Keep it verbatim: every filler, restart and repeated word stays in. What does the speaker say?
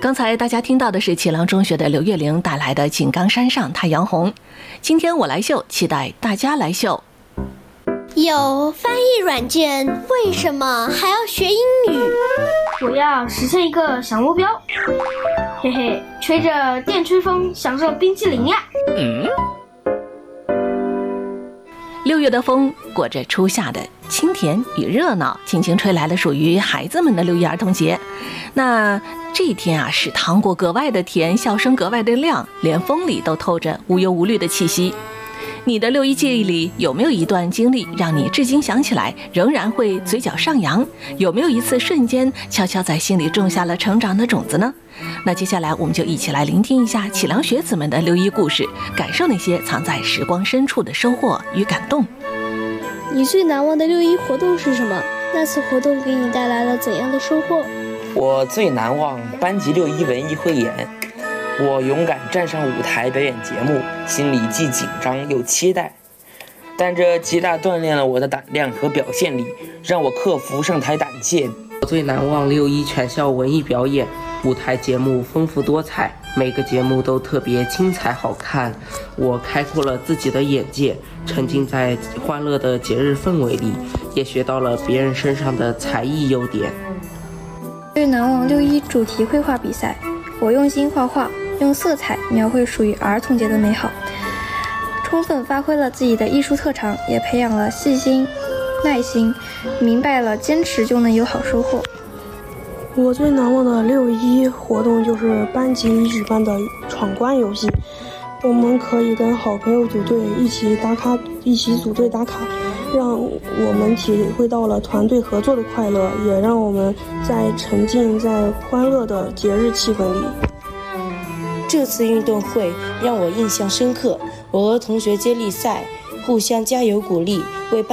刚才大家听到的是启朗中学的刘月玲带来的《井冈山上太阳红》。今天我来秀，期待大家来秀。 有翻译软件，为什么还要学英语？ 我要实现一个小目标，嘿嘿，吹着电吹风，享受冰淇淋呀！嗯。 六月的风裹着初夏的清甜与热闹，轻轻吹来了属于孩子们的六一儿童节。那这一天啊，是糖果格外的甜，笑声格外的亮，连风里都透着无忧无虑的气息。你的六一记忆里有没有一段经历让你至今想起来仍然会嘴角上扬？有没有一次瞬间悄悄在心里种下了成长的种子呢？那接下来我们就一起来聆听一下启朗学子们的六一故事，感受那些藏在时光深处的收获与感动。 你最难忘的六一活动是什么？那次活动给你带来了怎样的收获？ 我最难忘班级六一文艺汇演，我勇敢站上舞台表演节目，心里既紧张又期待，但这极大锻炼了我的胆量和表现力，让我克服上台胆怯。 我最难忘六一全校文艺表演，舞台节目丰富多彩，每个节目都特别精彩好看，我开阔了自己的眼界，沉浸在欢乐的节日氛围里，也学到了别人身上的才艺优点。 最难忘六一主题绘画比赛，我用心画画，用色彩描绘属于儿童节的美好，充分发挥了自己的艺术特长，也培养了细心、耐心，明白了坚持就能有好收获。 我最难忘的六一活动就是班级举办的闯关游戏，我们可以跟好朋友组队一起打卡，一起组队打卡，让我们体会到了团队合作的快乐，也让我们在沉浸在欢乐的节日气氛里。 这次运动会让我印象深刻，我和同学接力赛，互相加油鼓励，为班